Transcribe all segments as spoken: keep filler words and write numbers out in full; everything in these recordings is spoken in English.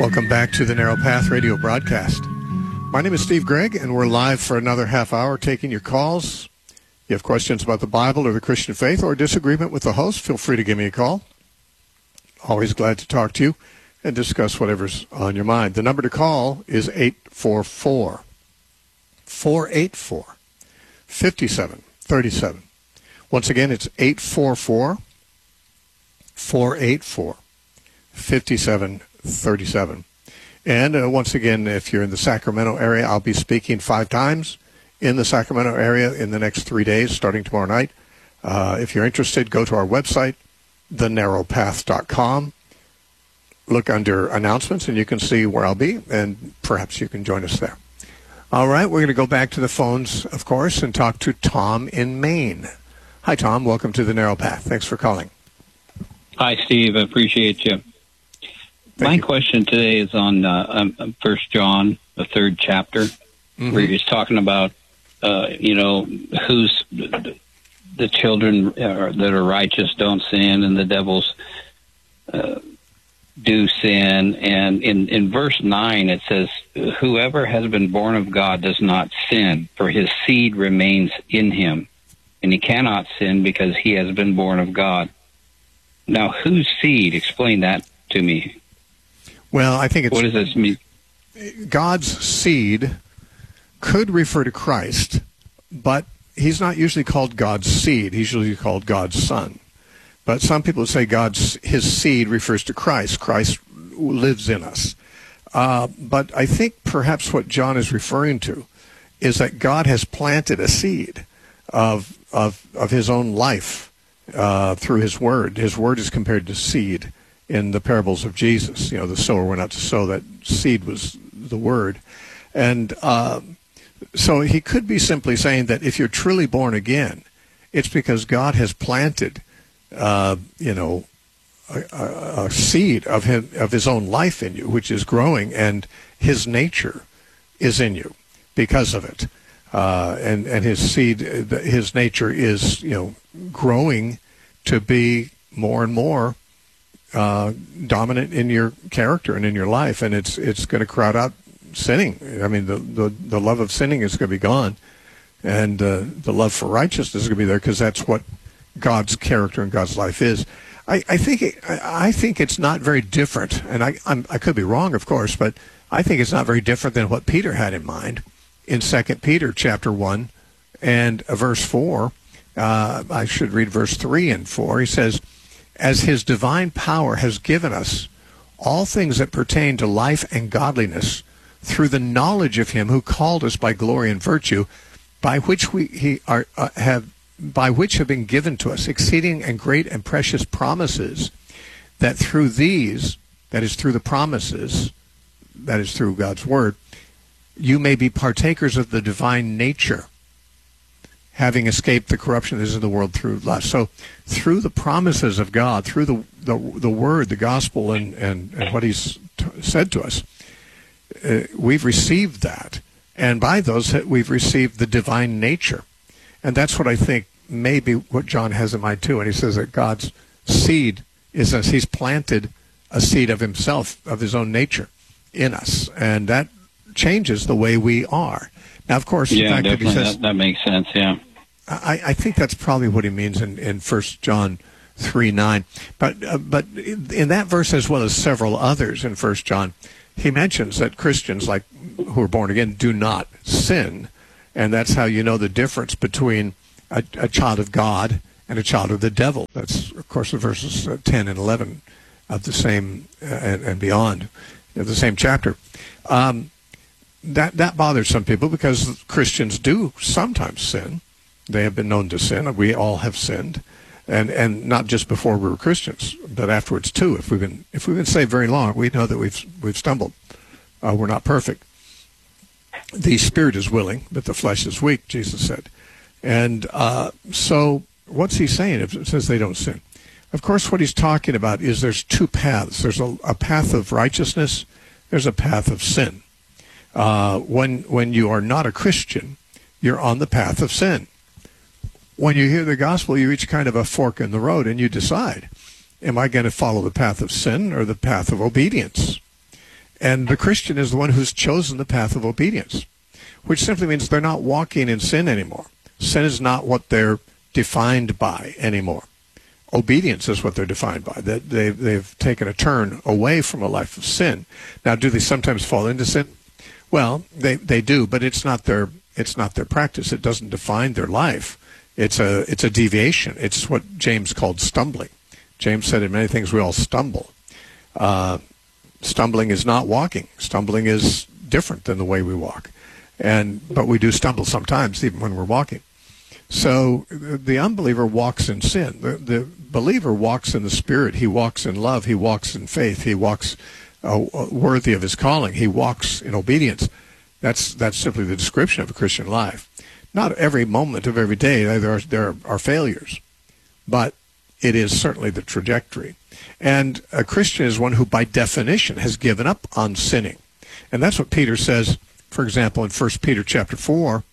Welcome back to the Narrow Path Radio broadcast. My name is Steve Gregg, and we're live for another half hour taking your calls. If you have questions about the Bible or the Christian faith or disagreement with the host, feel free to give me a call. Always glad to talk to you and discuss whatever's on your mind. The number to call is eight four four, four eight four, five seven three seven. Once again, it's eight four four, four eight four, five seven three seven. And uh, once again, if you're in the Sacramento area, I'll be speaking five times in the Sacramento area in the next three days, starting tomorrow night. Uh, if you're interested, go to our website, the narrow path dot com. Look under announcements, and you can see where I'll be, and perhaps you can join us there. All right, we're going to go back to the phones, of course, and talk to Tom in Maine. Hi, Tom. Welcome to the Narrow Path. Thanks for calling. Hi, Steve. I appreciate you. Thank My you. question today is on uh, um, First John, the third chapter, Mm-hmm. where he's talking about, uh, you know, who's the, the children uh, that are righteous don't sin, and the devils uh, do sin. And in, in verse nine, it says, whoever has been born of God does not sin, for his seed remains in him, and he cannot sin because he has been born of God. Now, whose seed? Explain that to me. Well, I think it's What does this mean? God's seed could refer to Christ, but he's not usually called God's seed. He's usually called God's son. But some people say God's his seed refers to Christ. Christ lives in us. Uh, but I think perhaps what John is referring to is that God has planted a seed of of of his own life uh, through his word. His word is compared to seed in the parables of Jesus. You know, the sower went out to sow. That seed was the word. And uh, so he could be simply saying that if you're truly born again, it's because God has planted, uh, you know, a, a, a seed of him, of his own life in you, which is growing, and his nature is in you because of it. Uh, and, and his seed, his nature is, you know, growing to be more and more Uh, dominant in your character and in your life, and it's it's going to crowd out sinning. I mean, the, the, the love of sinning is going to be gone, and uh, the love for righteousness is going to be there, because that's what God's character and God's life is. I, I think it, I, I think it's not very different, and I I'm, I could be wrong, of course, but I think it's not very different than what Peter had in mind in Second Peter chapter one and uh, verse four. Uh, I should read verse three and four. He says, as his divine power has given us all things that pertain to life and godliness through the knowledge of him who called us by glory and virtue, by which we he are uh, have by which have been given to us exceeding and great and precious promises, that through these, that is through the promises, that is through God's word, you may be partakers of the divine nature, having escaped the corruption that is in the world through lust. So through the promises of God, through the the, the word, the gospel, and, and, and what he's t- said to us, uh, we've received that. And by those, we've received the divine nature. And that's what I think may be what John has in mind too. And he says that God's seed is as he's planted a seed of himself, of his own nature in us. And that changes the way we are. Now, of course, Yeah, the fact that definitely. he says, that, that makes sense, yeah. I, I think that's probably what he means in, in First John three nine. But uh, but in that verse, as well as several others in First John, he mentions that Christians, like who are born again, do not sin. And that's how you know the difference between a, a child of God and a child of the devil. That's, of course, the verses uh, ten and eleven of the same, uh, and, and beyond, of the same chapter. Um, that, that bothers some people, because Christians do sometimes sin. They have been known to sin. We all have sinned, and and not just before we were Christians, but afterwards too. If we've been if we've been saved very long, we know that we've we've stumbled. Uh, we're not perfect. The spirit is willing, but the flesh is weak, Jesus said. And uh, so, what's he saying if it says they don't sin? Of course, what he's talking about is there's two paths. There's a, a path of righteousness. There's a path of sin. Uh, when when you are not a Christian, you're on the path of sin. When you hear the gospel, you reach kind of a fork in the road, and you decide, am I going to follow the path of sin or the path of obedience? And the Christian is the one who's chosen the path of obedience, which simply means they're not walking in sin anymore. Sin is not what they're defined by anymore. Obedience is what they're defined by. That they've, they've taken a turn away from a life of sin. Now, do they sometimes fall into sin? Well, they, they do, but it's not their it's not their practice. It doesn't define their life. It's a it's a deviation. It's what James called stumbling. James said in many things we all stumble. Uh, stumbling is not walking. Stumbling is different than the way we walk, and but we do stumble sometimes, even when we're walking. So the unbeliever walks in sin. The, the believer walks in the Spirit. He walks in love. He walks in faith. He walks uh, worthy of his calling. He walks in obedience. That's that's simply the description of a Christian life. Not every moment of every day there are, there are failures, but it is certainly the trajectory. And a Christian is one who, by definition, has given up on sinning. And that's what Peter says, for example, in First Peter chapter four,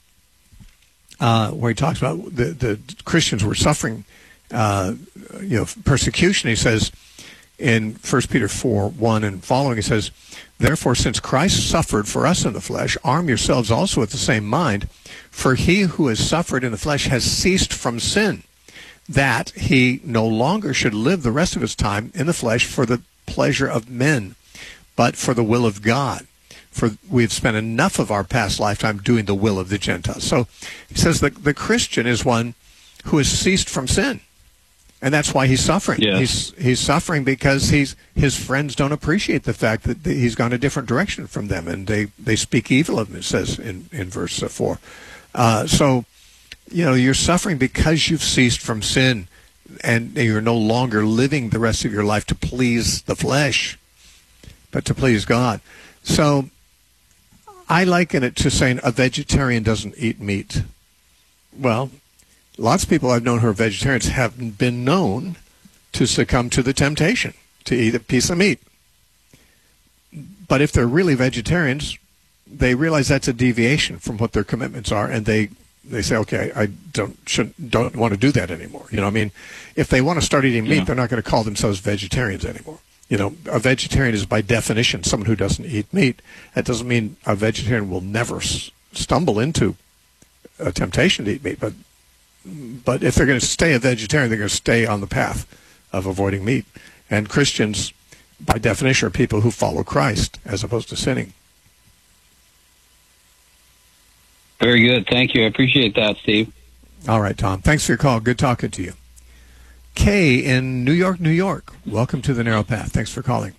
Uh, where he talks about the, the Christians were suffering, uh, you know, persecution. He says in First Peter four, one and following, he says, "Therefore, since Christ suffered for us in the flesh, arm yourselves also with the same mind, for he who has suffered in the flesh has ceased from sin, that he no longer should live the rest of his time in the flesh for the pleasure of men, but for the will of God. For we've spent enough of our past lifetime doing the will of the Gentiles." So he says that the Christian is one who has ceased from sin, and that's why he's suffering. Yeah. He's he's suffering because he's his friends don't appreciate the fact that he's gone a different direction from them, and they, they speak evil of him. It says in in verse four. Uh, so you know you're suffering because you've ceased from sin, and you're no longer living the rest of your life to please the flesh, but to please God. So I liken it to saying a vegetarian doesn't eat meat. Well, lots of people I've known who are vegetarians have been known to succumb to the temptation to eat a piece of meat. But if they're really vegetarians, they realize that's a deviation from what their commitments are, and they, they say, okay, I don't should, don't want to do that anymore. You know, I mean, if they want to start eating meat, yeah. they're not going to call themselves vegetarians anymore. You know, a vegetarian is by definition someone who doesn't eat meat. That doesn't mean a vegetarian will never s- stumble into a temptation to eat meat. But but if they're going to stay a vegetarian, they're going to stay on the path of avoiding meat. And Christians, by definition, are people who follow Christ as opposed to sinning. Very good. Thank you. I appreciate that, Steve. All right, Tom. Thanks for your call. Good talking to you. Kay in New York, New York. Welcome to the Narrow Path. Thanks for calling.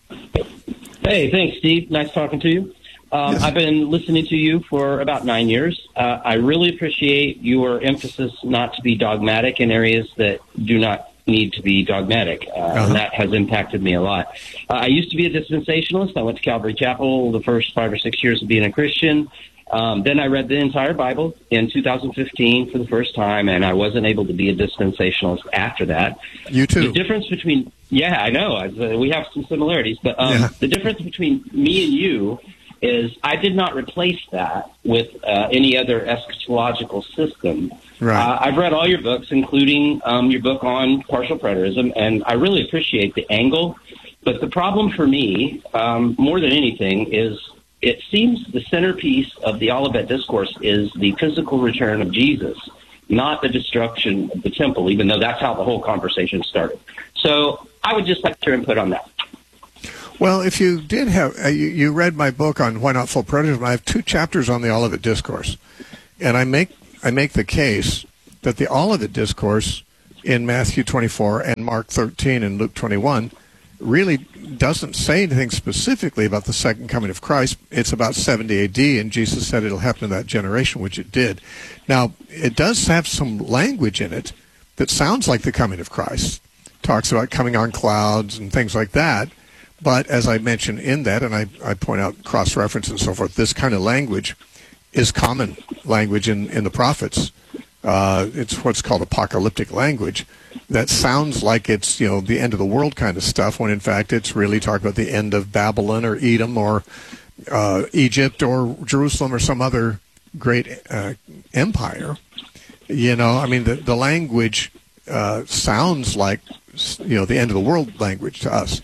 Hey, thanks, Steve. Nice talking to you. Um, Yes. I've been listening to you for about nine years. Uh, I really appreciate your emphasis not to be dogmatic in areas that do not need to be dogmatic, uh, Uh-huh. and that has impacted me a lot. Uh, I used to be a dispensationalist. I went to Calvary Chapel the first five or six years of being a Christian. Um, then I read the entire Bible in two thousand fifteen for the first time, and I wasn't able to be a dispensationalist after that. You too. The difference between, yeah, I know, uh, we have some similarities, but um, Yeah. the difference between me and you is I did not replace that with uh, any other eschatological system. Right. Uh, I've read all your books, including um, your book on partial preterism, and I really appreciate the angle. But the problem for me, um, more than anything, is it seems the centerpiece of the Olivet Discourse is the physical return of Jesus, not the destruction of the temple, even though that's how the whole conversation started. So I would just like your input on that. Well, if you did have, uh, you, you read my book on why not full preterism. I have two chapters on the Olivet Discourse, and I make I make the case that the Olivet Discourse in Matthew twenty-four and Mark thirteen and Luke twenty-one really doesn't say anything specifically about the second coming of Christ. It's about seventy A D, and Jesus said it'll happen in that generation, which it did. Now, it does have some language in it that sounds like the coming of Christ. Talks about coming on clouds and things like that. But as I mentioned in that, and I, I point out cross-reference and so forth, this kind of language is common language in, in the prophets. Uh, it's what's called apocalyptic language that sounds like it's, you know, the end of the world kind of stuff, when in fact it's really talking about the end of Babylon or Edom or uh, Egypt or Jerusalem or some other great uh, empire. You know, I mean, the, the language uh, sounds like, you know, the end of the world language to us.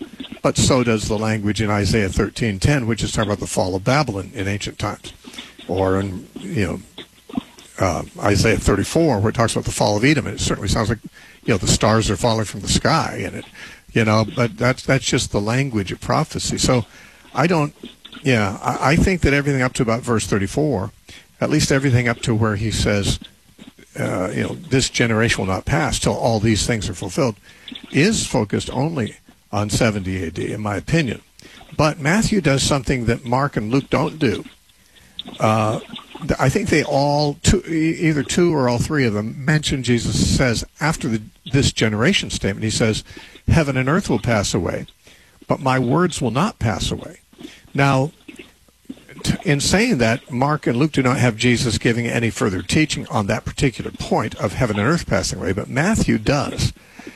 but so does the language in Isaiah thirteen ten, which is talking about the fall of Babylon in ancient times, or in you know uh, Isaiah thirty-four, where it talks about the fall of Edom. And it certainly sounds like you know the stars are falling from the sky, and it you know, but that's that's just the language of prophecy. So I don't, yeah, I, I think that everything up to about verse thirty-four, at least everything up to where he says, uh, you know, this generation will not pass till all these things are fulfilled, is focused only on seventy A D, in my opinion. But Matthew does something that Mark and Luke don't do. Uh, I think they all, two, either two or all three of them, mention Jesus says after the, this generation statement, he says, heaven and earth will pass away, but my words will not pass away. Now, in saying that, Mark and Luke do not have Jesus giving any further teaching on that particular point of heaven and earth passing away, but Matthew does.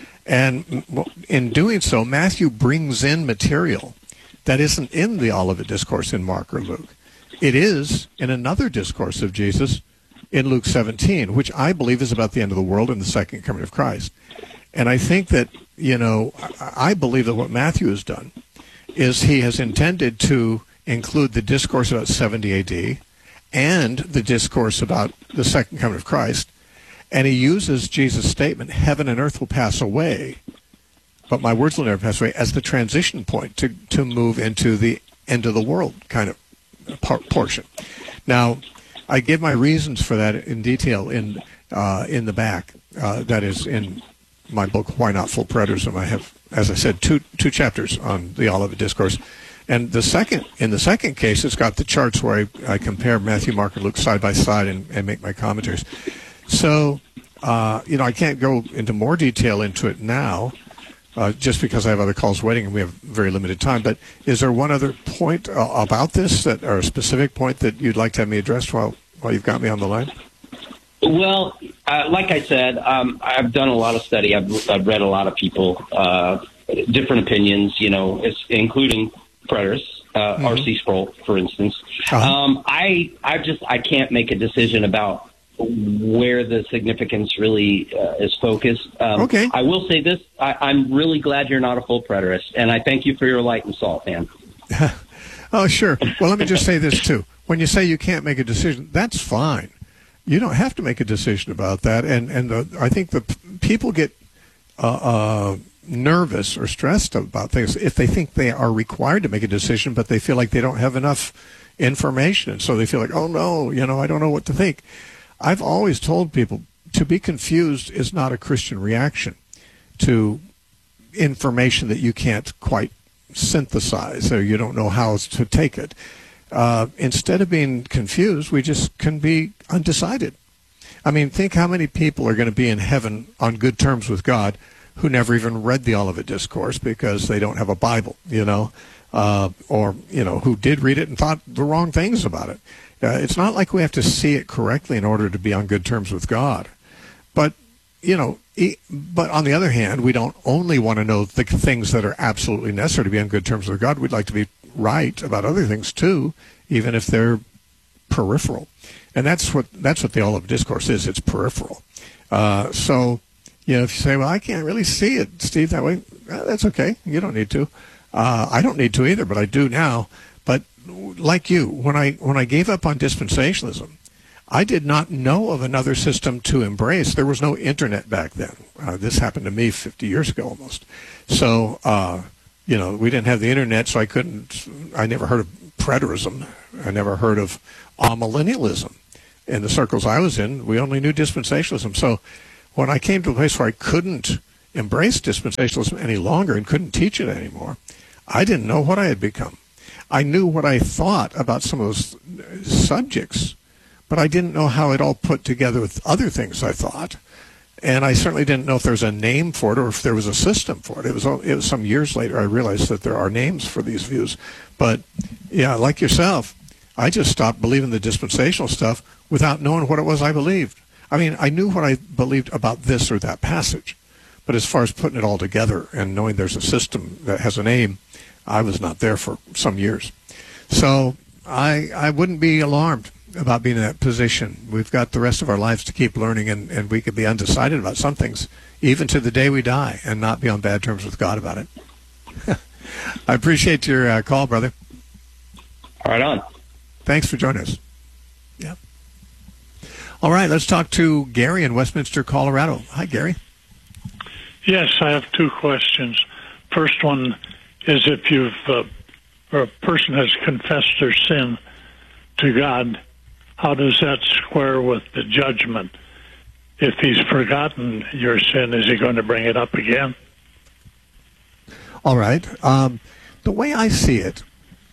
And in doing so, Matthew brings in material that isn't in the Olivet Discourse in Mark or Luke. It is in another discourse of Jesus in Luke seventeen, which I believe is about the end of the world and the second coming of Christ. And I think that, you know, I believe that what Matthew has done is he has intended to include the discourse about seventy A D and the discourse about the second coming of Christ. And he uses Jesus' statement, heaven and earth will pass away, but my words will never pass away, as the transition point to, to move into the end of the world kind of portion. Now, I give my reasons for that in detail in uh, in the back. Uh, that is in my book, Why Not Full Preterism. I have, as I said, two two chapters on the Olivet Discourse. And the second, in the second case, it's got the charts where I, I compare Matthew, Mark, and Luke side by side and, and make my commentaries. So, uh, you know, I can't go into more detail into it now, uh, just because I have other calls waiting and we have very limited time. But is there one other point uh, about this, that, or a specific point that you'd like to have me addressed while while you've got me on the line? Well, uh, like I said, um, I've done a lot of study. I've, I've read a lot of people, uh, different opinions, you know, it's, including preterists, uh, mm-hmm. R C Sproul, for instance. Uh-huh. Um, I, I just, I can't make a decision about where the significance really uh, is focused. Um, okay. I will say this. I, I'm really glad you're not a full preterist, and I thank you for your light and salt, man. Oh, sure. Well, let me just say this, too. When you say you can't make a decision, that's fine. You don't have to make a decision about that. And, and the, I think the p- people get uh, uh, nervous or stressed about things if they think they are required to make a decision, but they feel like they don't have enough information. And so they feel like, oh, no, you know, I don't know what to think. I've always told people to be confused is not a Christian reaction to information that you can't quite synthesize or you don't know how to take it. Uh, instead of being confused, we just can be undecided. I mean, think how many people are going to be in heaven on good terms with God who never even read the Olivet Discourse because they don't have a Bible, you know, uh, or, you know, who did read it and thought the wrong things about it. Uh, it's not like we have to see it correctly in order to be on good terms with God. But, you know, e- but on the other hand, we don't only want to know the things that are absolutely necessary to be on good terms with God. We'd like to be right about other things too, even if they're peripheral. And that's what that's what the Olivet Discourse is. It's peripheral. Uh, so, you know, if you say, well, I can't really see it, Steve, that way, uh, that's okay. You don't need to. Uh, I don't need to either, but I do now. But like you, when I when I gave up on dispensationalism, I did not know of another system to embrace. There was no internet back then. Uh, this happened to me fifty years ago almost. So, uh, you know, we didn't have the internet, so I couldn't, I never heard of preterism. I never heard of amillennialism. In the circles I was in, we only knew dispensationalism. So when I came to a place where I couldn't embrace dispensationalism any longer and couldn't teach it anymore, I didn't know what I had become. I knew what I thought about some of those subjects, but I didn't know how it all put together with other things I thought. And I certainly didn't know if there was a name for it or if there was a system for it. It was, it was some years later I realized that there are names for these views. But, yeah, like yourself, I just stopped believing the dispensational stuff without knowing what it was I believed. I mean, I knew what I believed about this or that passage. But as far as putting it all together and knowing there's a system that has a name, I was not there for some years. So I I wouldn't be alarmed about being in that position. We've got the rest of our lives to keep learning, and, and we could be undecided about some things, even to the day we die, and not be on bad terms with God about it. I appreciate your uh, call, brother. Right on. Thanks for joining us. Yeah. All right, let's talk to Gary in Westminster, Colorado. Hi, Gary. Yes, I have two questions. First one is if you've uh, or a person has confessed their sin to God, how does that square with the judgment? If he's forgotten your sin, is he going to bring it up again? All right. Um, the way I see it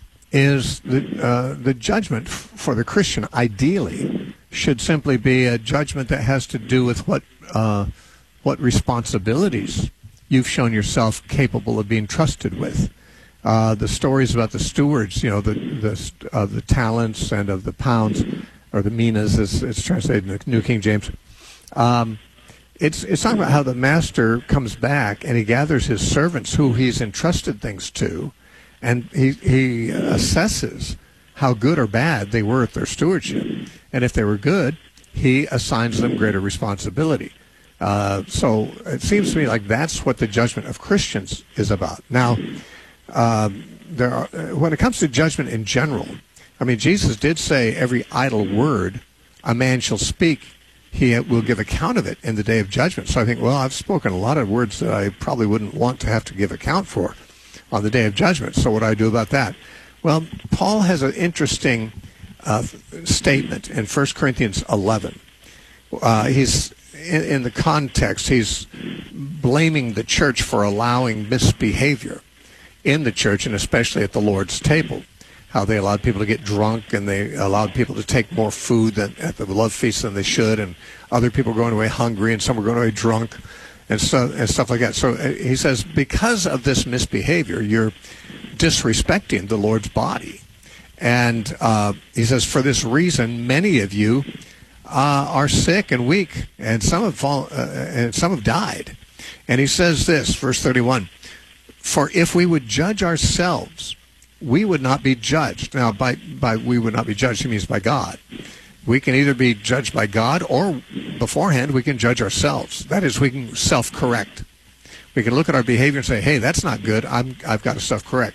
is the, uh, the judgment f- for the Christian, ideally, should simply be a judgment that has to do with what uh, what responsibilities you've shown yourself capable of being trusted with. Uh, the stories about the stewards, you know, the the uh, the talents and of the pounds, or the minas, as it's translated in the New King James. Um, it's it's talking about how the master comes back and he gathers his servants who he's entrusted things to, and he he assesses how good or bad they were at their stewardship, and if they were good, he assigns them greater responsibility. Uh, so it seems to me like that's what the judgment of Christians is about. Now. Um, there are, when it comes to judgment in general, I mean, Jesus did say every idle word a man shall speak, he will give account of it in the day of judgment. So I think, well, I've spoken a lot of words that I probably wouldn't want to have to give account for on the day of judgment. So what do I do about that? Well, Paul has an interesting uh, statement in First Corinthians eleven. Uh, he's in, in the context, he's blaming the church for allowing misbehavior in the church, and especially at the Lord's table, how they allowed people to get drunk, and they allowed people to take more food than at the love feast than they should, and other people were going away hungry, and some were going away drunk, and so and stuff like that. So uh, he says, because of this misbehavior, you're disrespecting the Lord's body, and uh, he says, for this reason, many of you uh, are sick and weak, and some have fall, uh, and some have died. And he says this, verse thirty-one. For if we would judge ourselves, we would not be judged. Now, by, by we would not be judged, he means by God. We can either be judged by God, or beforehand we can judge ourselves. That is, we can self-correct. We can look at our behavior and say, hey, that's not good. I'm, I've got to self-correct.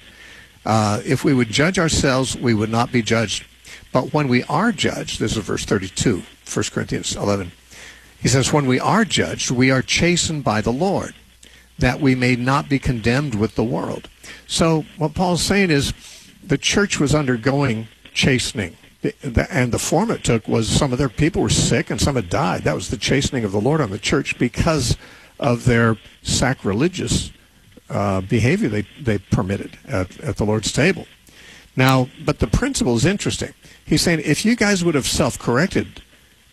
Uh, if we would judge ourselves, we would not be judged. But when we are judged, this is verse thirty-two, First Corinthians eleven. He says, when we are judged, we are chastened by the Lord, that we may not be condemned with the world. So what Paul's saying is the church was undergoing chastening. And the form it took was some of their people were sick and some had died. That was the chastening of the Lord on the church because of their sacrilegious uh, behavior they, they permitted at, at the Lord's table. Now, but the principle is interesting. He's saying if you guys would have self-corrected,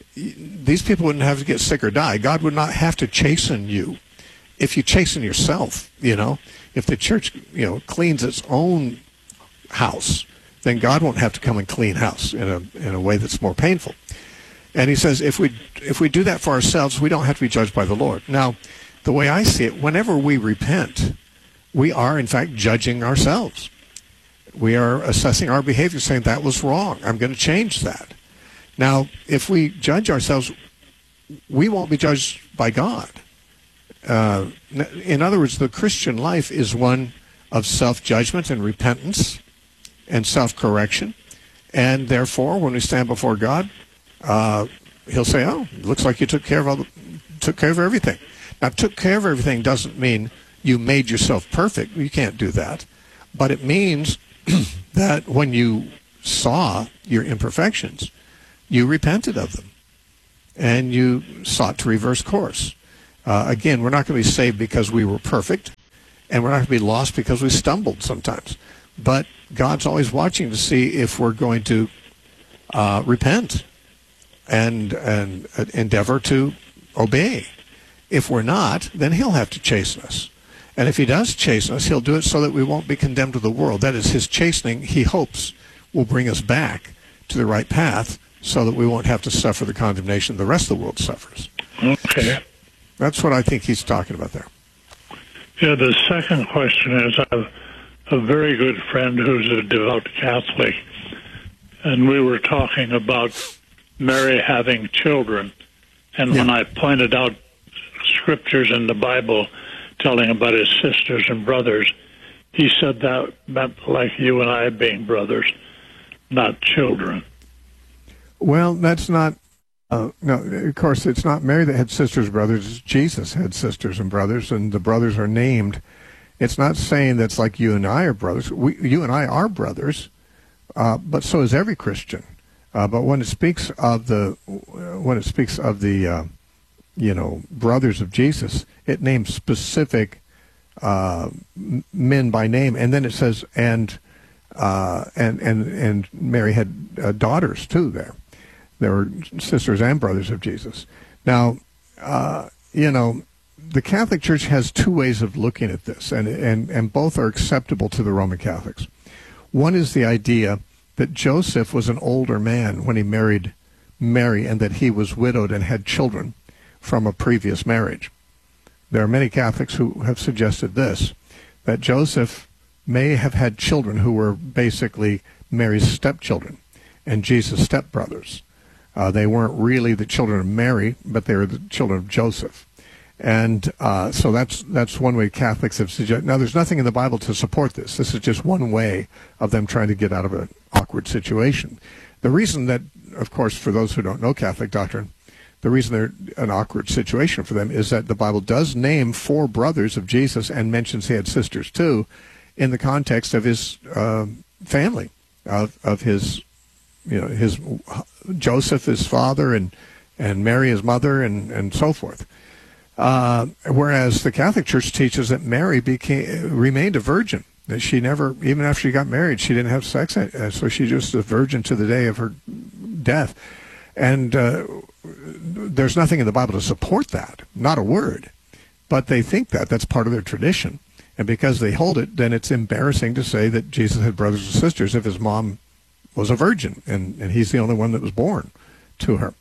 these people wouldn't have to get sick or die. God would not have to chasten you. If you chasten yourself, you know, if the church, you know, cleans its own house, then God won't have to come and clean house in a in a way that's more painful. And he says, if we if we do that for ourselves, we don't have to be judged by the Lord. Now, the way I see it, whenever we repent, we are in fact judging ourselves. We are assessing our behavior, saying that was wrong. I'm going to change that. Now, if we judge ourselves, we won't be judged by God. Uh, in other words, the Christian life is one of self-judgment and repentance and self-correction. And therefore, when we stand before God, uh, he'll say, oh, it looks like you took care of all the, took care of everything. Now, took care of everything doesn't mean you made yourself perfect. You can't do that. But it means that when you saw your imperfections, you repented of them and you sought to reverse course. Uh, again, we're not going to be saved because we were perfect, and we're not going to be lost because we stumbled sometimes. But God's always watching to see if we're going to uh, repent and, and uh, endeavor to obey. If we're not, then he'll have to chasten us. And if he does chasten us, he'll do it so that we won't be condemned to the world. That is, his chastening, he hopes, will bring us back to the right path so that we won't have to suffer the condemnation the rest of the world suffers. Okay. That's what I think he's talking about there. Yeah, the second question is, I have a very good friend who's a devout Catholic, and we were talking about Mary having children. And yeah. when I pointed out scriptures in the Bible telling about his sisters and brothers, he said that meant like you and I being brothers, not children. Well, that's not, uh, no, of course, it's not Mary that had sisters and brothers. It's Jesus had sisters and brothers, and the brothers are named. It's not saying that's like you and I are brothers. We, you and I are brothers, uh, but so is every Christian. Uh, but when it speaks of the, when it speaks of the, uh, you know, brothers of Jesus, it names specific uh, men by name, and then it says, and uh, and and and Mary had uh, daughters too. There, there were sisters and brothers of Jesus. Now, uh, you know. The Catholic Church has two ways of looking at this, and, and, and both are acceptable to the Roman Catholics. One is the idea that Joseph was an older man when he married Mary, and that he was widowed and had children from a previous marriage. There are many Catholics who have suggested this, that Joseph may have had children who were basically Mary's stepchildren and Jesus' stepbrothers. Uh, they weren't really the children of Mary, but they were the children of Joseph. And uh, so that's that's one way Catholics have suggested. Now, there's nothing in the Bible to support this. This is just one way of them trying to get out of an awkward situation. The reason that, of course, for those who don't know Catholic doctrine, the reason they're an awkward situation for them is that the Bible does name four brothers of Jesus and mentions he had sisters too, in the context of his uh, family, of of his, you know, his Joseph, his father, and and Mary, his mother, and and so forth. Uh, whereas the Catholic Church teaches that Mary became remained a virgin, that she never, even after she got married, she didn't have sex, uh, so she's just a virgin to the day of her death. And uh, there's nothing in the Bible to support that, not a word. But they think that, that's part of their tradition. And because they hold it, then it's embarrassing to say that Jesus had brothers and sisters if his mom was a virgin, and, and he's the only one that was born to her.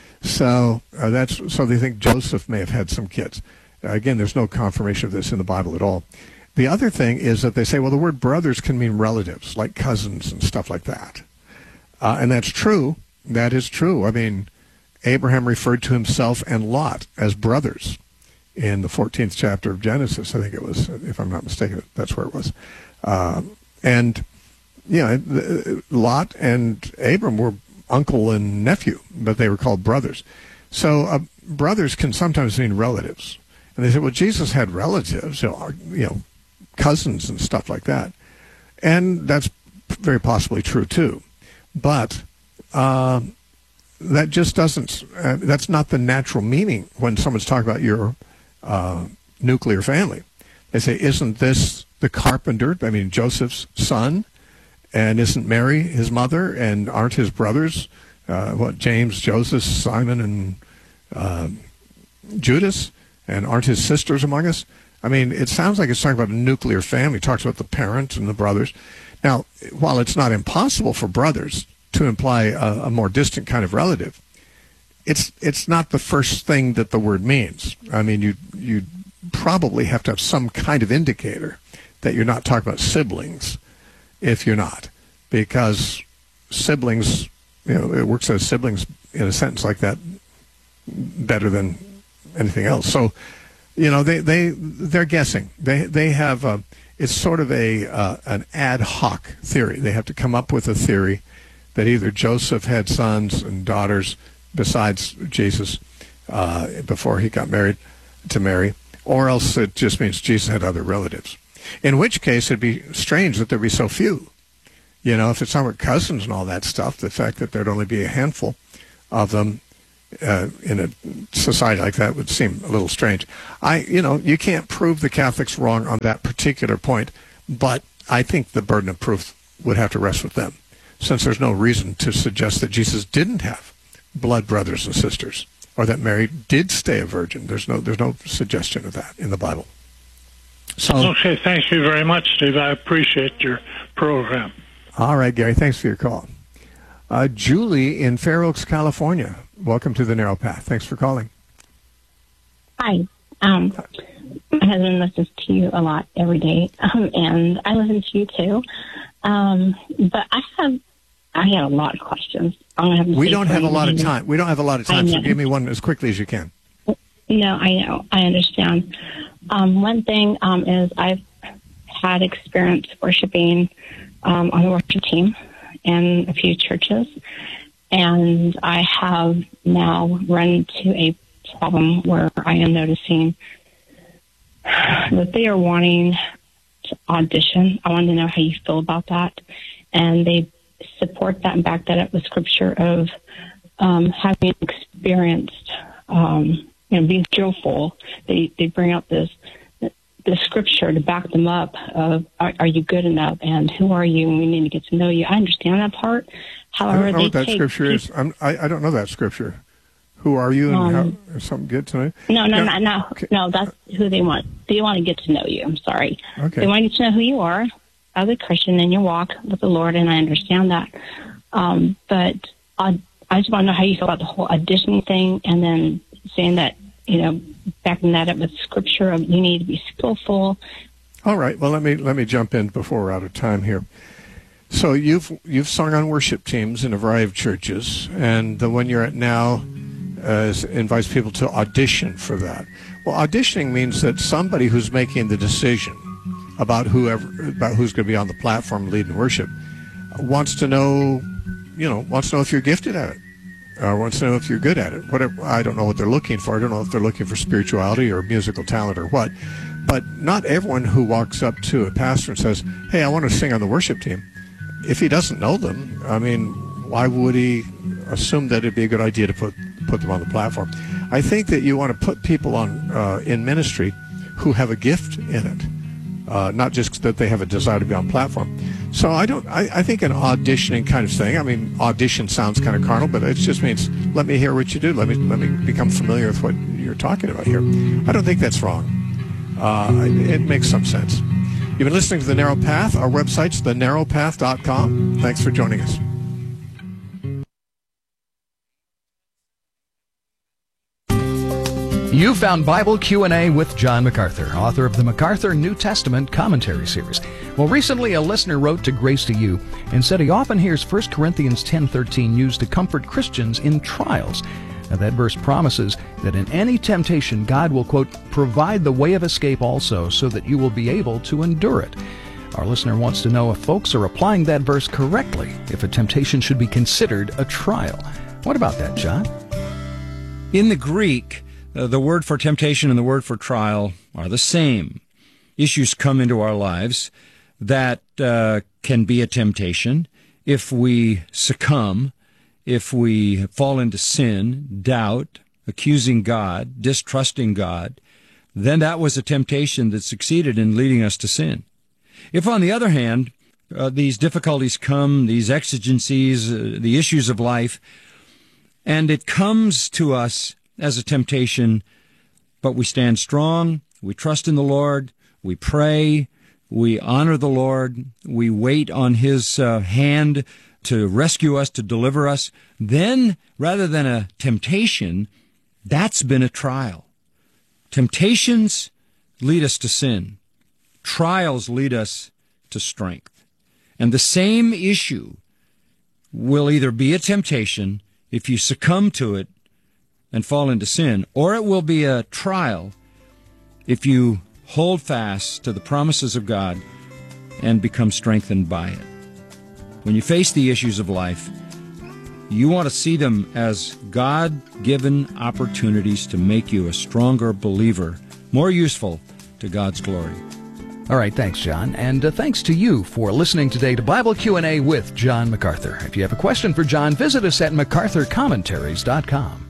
So uh, that's so they think Joseph may have had some kids. Uh, again, there's no confirmation of this in the Bible at all. The other thing is that they say, well, the word brothers can mean relatives, like cousins and stuff like that. Uh, and that's true. That is true. I mean, Abraham referred to himself and Lot as brothers in the fourteenth chapter of Genesis. I think it was, if I'm not mistaken, that's where it was. Uh, and, you know, Lot and Abram were uncle and nephew, but they were called brothers. So uh, brothers can sometimes mean relatives. And they said, well, Jesus had relatives, you know, you know, cousins and stuff like that. And that's very possibly true, too. But uh, that just doesn't, uh, that's not the natural meaning when someone's talking about your uh, nuclear family. They say, isn't this the carpenter, I mean, Joseph's son? And isn't Mary his mother? And aren't his brothers, uh, what, James, Joseph, Simon, and uh, Judas? And aren't his sisters among us? I mean, it sounds like it's talking about a nuclear family. It talks about the parents and the brothers. Now, while it's not impossible for brothers to imply a, a more distant kind of relative, it's it's not the first thing that the word means. I mean, you you probably have to have some kind of indicator that you're not talking about siblings. If you're not, because siblings, you know, it works as siblings in a sentence like that better than anything else. So, you know, they they they're guessing. They they have a, it's sort of a uh, an ad hoc theory. They have to come up with a theory that either Joseph had sons and daughters besides Jesus uh, before he got married to Mary, or else it just means Jesus had other relatives. In which case, it'd be strange that there'd be so few. You know, if it's not with cousins and all that stuff, the fact that there'd only be a handful of them uh, in a society like that would seem a little strange. I, you know, you can't prove the Catholics wrong on that particular point, but I think the burden of proof would have to rest with them, since there's no reason to suggest that Jesus didn't have blood brothers and sisters, or that Mary did stay a virgin. There's no, there's no suggestion of that in the Bible. So, okay, thank you very much, Steve. I appreciate your program. All right, Gary, thanks for your call. Uh, Julie in Fair Oaks, California. Welcome to the Narrow Path. Thanks for calling. Hi. Um, my husband listens to you a lot every day, um, and I listen to you too. Um, but I have, I have a lot of questions. I'm gonna have to we don't have a lot of time. We don't have a lot of time, so give me one as quickly as you can. No, I know. I understand. Um, one thing um, is I've had experience worshiping um, on the worship team in a few churches, and I have now run into a problem where I am noticing that they are wanting to audition. I want to know how you feel about that. And they support that and back that up with scripture of um, having experienced, um, you know, being skillful. They they bring out this the scripture to back them up of are, are you good enough and who are you and we need to get to know you. I understand that part. However, I don't know they what that take, scripture is. I'm, I I don't know that scripture. Who are you and um, how, something good tonight? No, no, yeah. no, no, okay. no. That's who they want. They want to get to know you. I'm sorry. Okay. They want to get to know who you are as a Christian in your walk with the Lord, and I understand that. Um, but I, I just want to know how you feel about the whole auditioning thing, and then saying that, you know, backing that up with scripture of you need to be skillful. All right. Well, let me let me jump in before we're out of time here. So you've you've sung on worship teams in a variety of churches, and the one you're at now uh, invites people to audition for that. Well, auditioning means that somebody who's making the decision about whoever about who's going to be on the platform leading worship wants to know, you know, wants to know if you're gifted at it, or wants to know if you're good at it. Whatever. I don't know what they're looking for. I don't know if they're looking for spirituality or musical talent or what. But not everyone who walks up to a pastor and says, "Hey, I want to sing on the worship team," if he doesn't know them, I mean, why would he assume that it'd be a good idea to put put them on the platform? I think that you want to put people on uh, in ministry who have a gift in it, uh, not just that they have a desire to be on platform. So I don't. I, I think an auditioning kind of thing. I mean, audition sounds kind of carnal, but it just means let me hear what you do. Let me let me become familiar with what you're talking about here. I don't think that's wrong. Uh, it, it makes some sense. You've been listening to The Narrow Path. Our website's the narrow path dot com. Thanks for joining us. You found Bible Q and A with John MacArthur, author of the MacArthur New Testament Commentary Series. Well, recently a listener wrote to Grace to You and said he often hears First Corinthians ten thirteen used to comfort Christians in trials. Now, that verse promises that in any temptation, God will, quote, provide the way of escape also so that you will be able to endure it. Our listener wants to know if folks are applying that verse correctly, if a temptation should be considered a trial. What about that, John? In the Greek, uh, the word for temptation and the word for trial are the same. Issues come into our lives that uh, can be a temptation if we succumb, if we fall into sin, doubt, accusing God, distrusting God, then that was a temptation that succeeded in leading us to sin. If, on the other hand, uh, these difficulties come, these exigencies, uh, the issues of life, and it comes to us as a temptation, but we stand strong, we trust in the Lord, we pray, we honor the Lord, we wait on His uh, hand to rescue us, to deliver us, then, rather than a temptation, that's been a trial. Temptations lead us to sin. Trials lead us to strength. And the same issue will either be a temptation if you succumb to it and fall into sin, or it will be a trial if you hold fast to the promises of God and become strengthened by it. When you face the issues of life, you want to see them as God-given opportunities to make you a stronger believer, more useful to God's glory. All right, thanks, John. And uh, thanks to you for listening today to Bible Q and A with John MacArthur. If you have a question for John, visit us at macarthur commentaries dot com.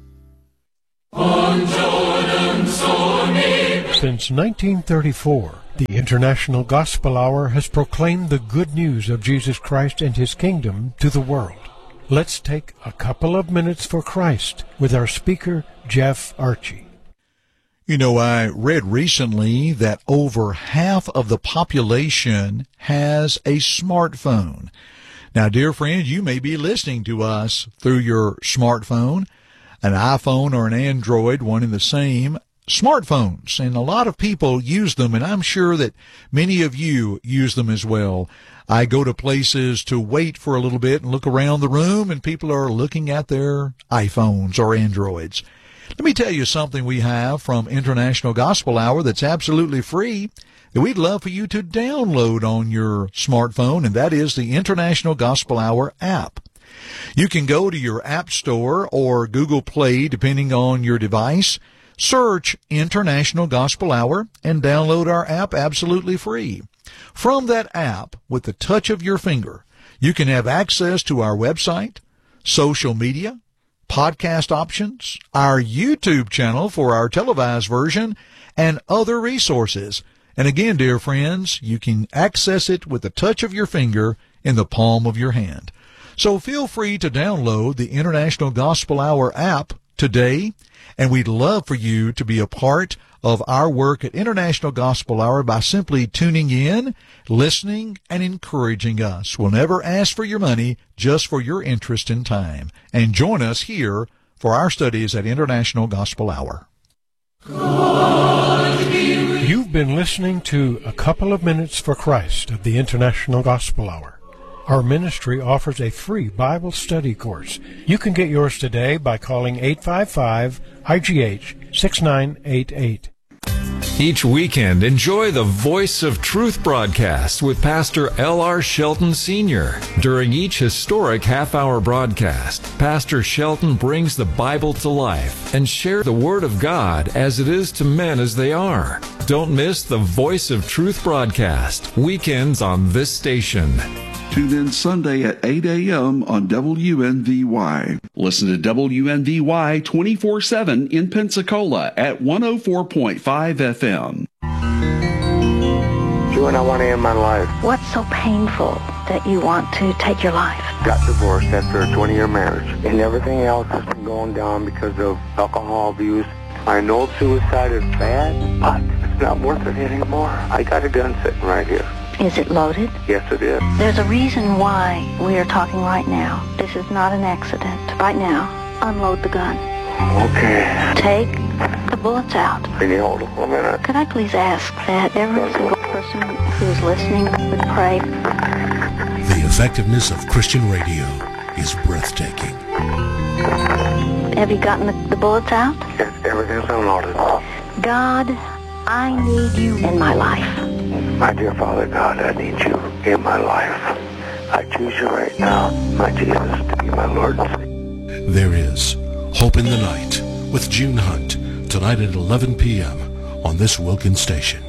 Since nineteen thirty-four, the International Gospel Hour has proclaimed the good news of Jesus Christ and His kingdom to the world. Let's take a couple of minutes for Christ with our speaker, Jeff Archie. You know, I read recently that over half of the population has a smartphone. Now, dear friend, you may be listening to us through your smartphone, an iPhone or an Android, one and the same. Smartphones, and a lot of people use them, and I'm sure that many of you use them as well. I go to places to wait for a little bit and look around the room, and people are looking at their iPhones or Androids. Let me tell you something we have from International Gospel Hour that's absolutely free. that we'd love for you to download on your smartphone, and that is the International Gospel Hour app. You can go to your App Store or Google Play, depending on your device, search International Gospel Hour, and download our app absolutely free. From that app, with the touch of your finger, you can have access to our website, social media, podcast options, our YouTube channel for our televised version, and other resources. And again, dear friends, you can access it with the touch of your finger in the palm of your hand. So feel free to download the International Gospel Hour app today, and we'd love for you to be a part of our work at International Gospel Hour by simply tuning in, listening, and encouraging us. We'll never ask for your money, just for your interest and time. And join us here for our studies at International Gospel Hour. You've been listening to A Couple of Minutes for Christ of the International Gospel Hour. Our ministry offers a free Bible study course. You can get yours today by calling eight five five I G H six nine eight eight. Each weekend, enjoy the Voice of Truth broadcast with Pastor L R Shelton Senior During each historic half-hour broadcast, Pastor Shelton brings the Bible to life and shares the Word of God as it is to men as they are. Don't miss the Voice of Truth broadcast, weekends on this station. Tune in Sunday at eight a.m. on W N V Y. Listen to W N V Y twenty-four seven in Pensacola at one oh four point five F M. You and I want to end my life. What's so painful that you want to take your life? Got divorced after a twenty-year marriage, and everything else has been going down because of alcohol abuse. I know suicide is bad, but it's not worth it anymore. I got a gun sitting right here. Is it loaded? Yes, it is. There's a reason why we are talking right now. This is not an accident. Right now, unload the gun. Okay. Take the bullets out. Can you hold it for a minute? Could I please ask that every single person who's listening would pray? The effectiveness of Christian radio is breathtaking. Have you gotten the, the bullets out? Yes, everything's unloaded. God, I need you in my life. My dear Father God, I need you in my life. I choose you right now, my Jesus, to be my Lord and Savior. There is Hope in the Night with June Hunt, tonight at eleven p.m. on this Wilkins station.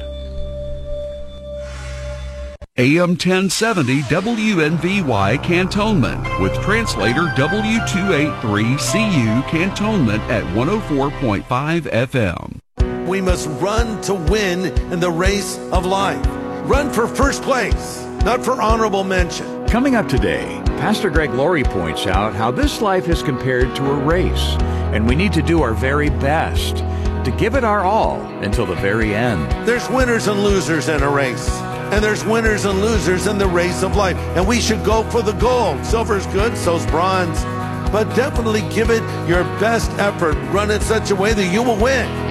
A M ten seventy W N V Y Cantonment with translator W two eighty-three C U Cantonment at one oh four point five F M. We must run to win in the race of life. Run for first place, not for honorable mention. Coming up today, Pastor Greg Laurie points out how this life is compared to a race, and we need to do our very best to give it our all until the very end. There's winners and losers in a race, and there's winners and losers in the race of life, and we should go for the gold. Silver's good, so's bronze, but definitely give it your best effort. Run in such a way that you will win.